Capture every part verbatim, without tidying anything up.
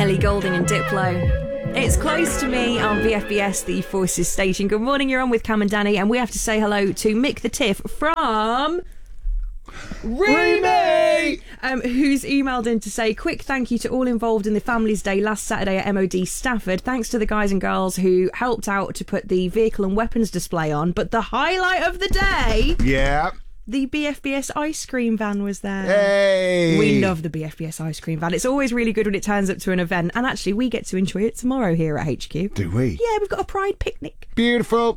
Ellie Goulding and Diplo. It's close to me on V F B S, the Forces station. Good morning, you're on with Cam and Danny, and we have to say hello to Mick the Tiff from... Remy! Um, who's emailed in to say, quick thank you to all involved in the Families Day last Saturday at M O D Stafford. Thanks to the guys and girls who helped out to put the vehicle and weapons display on. But the highlight of the day... Yeah. The B F B S ice cream van was there. Hey! We love the B F B S ice cream van. It's always really good when it turns up to an event. And actually, we get to enjoy it tomorrow here at H Q. Do we? Yeah, we've got a Pride picnic. Beautiful.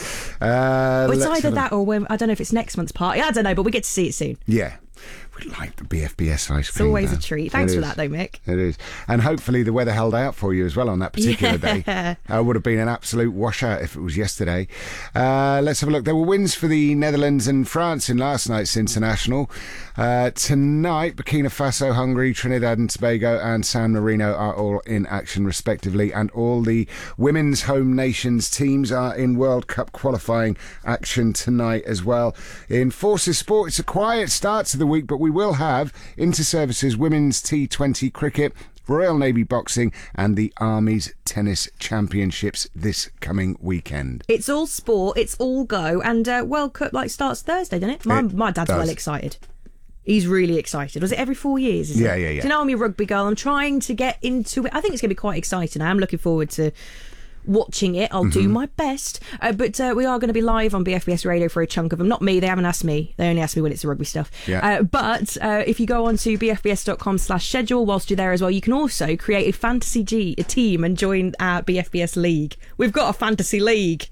Uh, Well, it's let's either have a- that or when, I don't know if it's next month's party. I don't know, but we get to see it soon. Yeah. We like the B F B S ice It's cream. always van. a treat. Thanks It for is. that, though, Mick. It is. And hopefully the weather held out for you as well on that particular Yeah. day. Uh, would have been an absolute washout if it was yesterday. Uh, let's have a look. There were wins for the Netherlands and France in last night's international. Uh, tonight, Burkina Faso, Hungary, Trinidad and Tobago and San Marino are all in action respectively. And all the women's home nations teams are in World Cup qualifying action tonight as well. In Forces Sport, it's a quiet start to the week, but we will have Inter-Services Women's T twenty Cricket, Royal Navy Boxing and the Army's Tennis Championships this coming weekend. It's all sport, it's all go, and uh, World Cup like starts Thursday, doesn't it? My, It my dad's does. well excited. He's really excited. Was it every four years? Is Yeah, it? yeah, yeah. Do you know I'm a rugby girl? I'm trying to get into it. I think it's going to be quite exciting. I am looking forward to watching it. I'll do Mm-hmm. my best. Uh, but uh, we are going to be live on B F B S Radio for a chunk of them. Not me. They haven't asked me. They only ask me when it's the rugby stuff. Yeah. Uh, but uh, if you go on to b f b s dot com slash schedule whilst you're there as well, you can also create a fantasy G a team and join our B F B S league. We've got a fantasy league.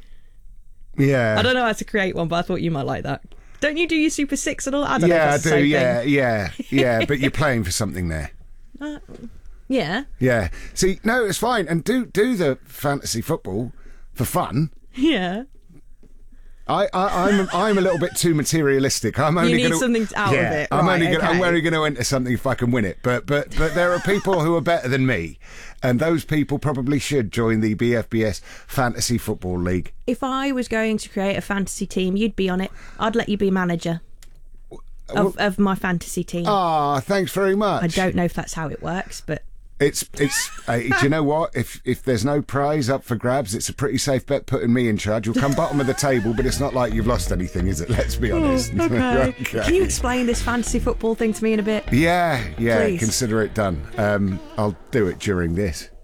Yeah. I don't know how to create one, but I thought you might like that. Don't you do your Super Six and all? I don't know. Yeah, if I that's the do. same Yeah, thing. yeah, yeah. But you're playing for something there. Yeah. Yeah. See, no, it's fine. And do do the fantasy football for fun. Yeah. I, I, I'm I'm a little bit too materialistic. I'm only need gonna, something out of yeah, it. I'm Right, only gonna, I'm okay. only going to enter something if I can win it. But but but there are people who are better than me, and those people probably should join the B F B S Fantasy Football League. If I was going to create a fantasy team, you'd be on it. I'd let you be manager of, of my fantasy team. Ah, thanks very much. I don't know if that's how it works, but It's it's. uh, do you know what? If if there's no prize up for grabs, it's a pretty safe bet putting me in charge. You'll come bottom of the table, but it's not like you've lost anything, is it? Let's be honest. okay. Okay. Can you explain this fantasy football thing to me in a bit? Yeah, yeah. Please. Consider it done. Um, I'll do it during this.